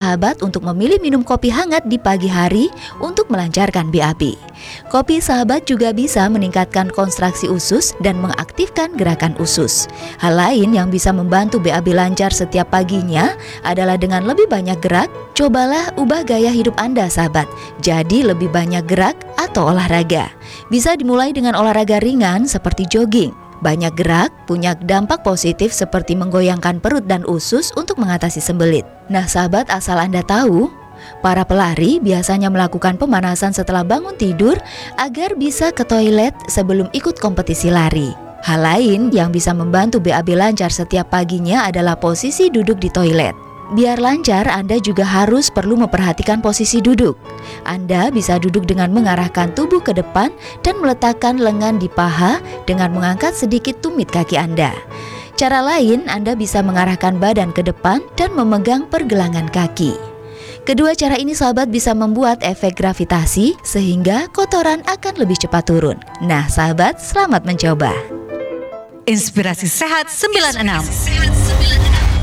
sahabat untuk memilih minum kopi hangat di pagi hari untuk melancarkan BAB. Kopi sahabat juga bisa meningkatkan kontraksi usus dan mengaktifkan gerakan usus. Hal lain yang bisa membantu BAB lancar setiap paginya adalah dengan lebih banyak gerak. Cobalah ubah gaya hidup Anda sahabat, jadi lebih banyak gerak atau olahraga. Bisa dimulai dengan olahraga ringan seperti jogging. Banyak gerak punya dampak positif seperti menggoyangkan perut dan usus untuk mengatasi sembelit. Nah sahabat, asal Anda tahu, para pelari biasanya melakukan pemanasan setelah bangun tidur agar bisa ke toilet sebelum ikut kompetisi lari. Hal lain yang bisa membantu BAB lancar setiap paginya adalah posisi duduk di toilet. Biar lancar, Anda juga harus perlu memperhatikan posisi duduk. Anda bisa duduk dengan mengarahkan tubuh ke depan dan meletakkan lengan di paha dengan mengangkat sedikit tumit kaki Anda. Cara lain, Anda bisa mengarahkan badan ke depan dan memegang pergelangan kaki. Kedua cara ini sahabat bisa membuat efek gravitasi sehingga kotoran akan lebih cepat turun. Nah sahabat, selamat mencoba. Inspirasi Sehat 96.